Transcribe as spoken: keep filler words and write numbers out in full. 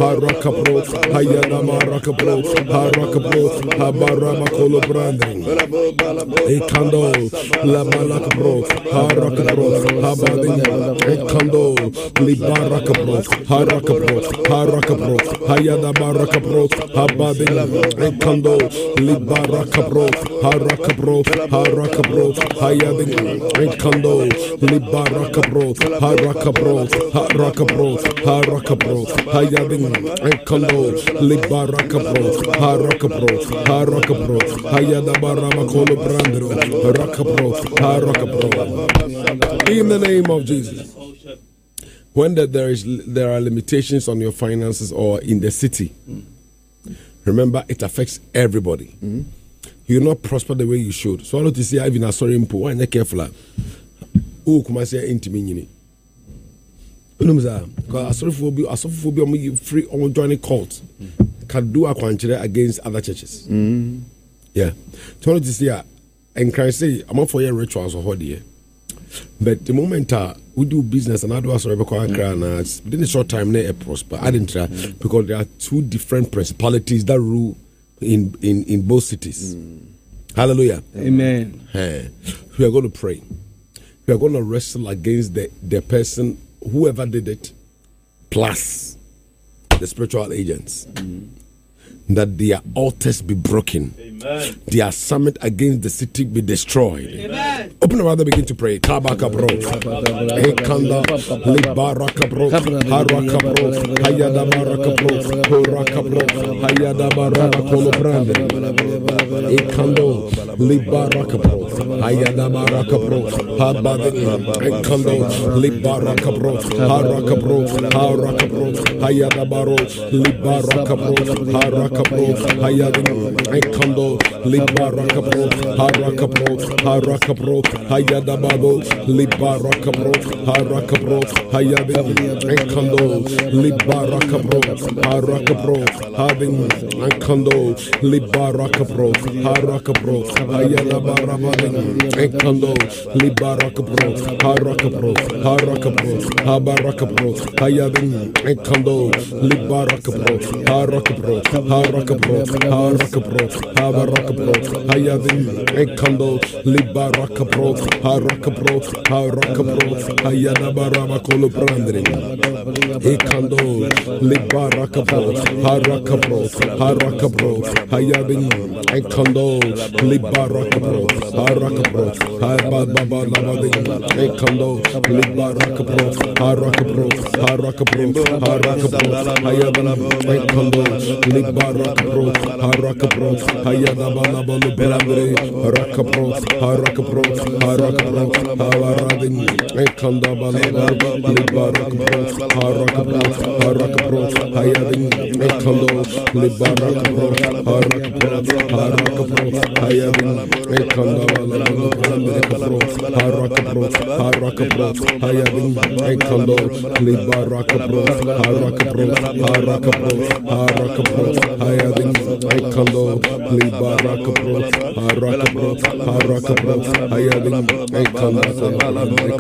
Harakabro, Hayana Marakabro, Harakabro, Habarama Kolo Branding, Ekando, Lamalakabro, Harakabro, Habading, Ekando, Libarakabro, Harakabro, Harakabro, Hayana Marakabro, Habading, Ekando, Libarakabro, Harakabro, Harakabro, Hayading, Ekando, Libarakabro, Harakabro, Harakabro, Harakabro, Hayading, Ekando, Libarakabro, Harakabro, Harakabro, Hayadabarama Kolo Brandro, Harakabro, Harakabro. In the name of Jesus. When the, there is there are limitations on your finances or in the city, remember it affects everybody. Mm-hmm. You will not prosper the way you should. So I want to say even a sorry impo. Why not careful? Oh, come say intimini. Asophobia, asophobia, me free on joining cults can do a quantity against other churches. Mm. Yeah, so this year, and can I say I'm not for your rituals or holiday, but the moment uh, we do business and I do a sort of mm. within a short time, they prosper. I didn't try mm. because there are two different principalities that rule in in in both cities. Mm. Hallelujah, amen. Hey, we are going to pray. We are going to wrestle against the the person. Whoever did it, plus the spiritual agents, mm. that their altars be broken, amen. Their summit against the city be destroyed. Amen. Open the mouth, begin to pray. Kabaka bro, Ekanda, Libaraka bro, Haraka bro, Hayada Baraka bro, Horaka bro, Hayada Baraka Kolo Brande, Ekando, Libaraka bro, Hayada Baraka bro, Habade, Ekando, Libaraka bro, Haraka bro, Haraka bro, Hayada Baro, Libaraka bro, Haraka bro, Hayada, Ekando, Libaraka bro, Haraka bro, Haraka bro, Hayada Babo, Libaraka bro, Haraka bro, Hayada, Ekando, Libaraka bro, Haraka bro, having Ekando, Libaraka bro, Haraka bro, Hayada Barabading, Ekando, Libaraka bro, Haraka bro, Haraka bro, Habaraka bro, Hayading, Ekando, Libaraka bro, Haraka bro, Haraka bro, Haraka bro, Habaraka bro, Hayading, Ekando, Libaraka bro, Haraka bro, Haraka bro, Hayada Barama Kolo Brandring, Ekando, Libaraka bro, Haraka bro, Haraka bro, Hayading, Ekando, Libaraka bro, Haraka bro, Hababa Labading, Ekando, Libaraka bro, Haraka bro, Haraka bro, Haraka bro, Hayading, Ekando, Libaraka bro, Haraka bro, Hayada Balabalo Brandre, Haraka bro, Haraka bro, Haraka bro, Havarading, Ekanda Balaba, Libaraka bro, Haraka bro, Haraka bro, Hayading, Ekando, Libaraka bro, Haraka bro, Haraka bro, Hayading, Ekanda Balabalo Brandre bro, Haraka bro, Haraka bro, Hayading, Ekando, Libaraka bro, Haraka bro, Haraka bro, Haraka bro, Hayading, Ekando, Libaraka bro, Haraka bro, Haraka bro, Hayading, Ekanda.